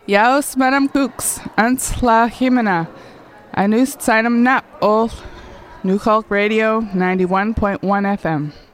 Yaos Madam Cooks, Ans La Jimena, Anus Sinam Nap, Ol New Hulk Radio 91.1 FM.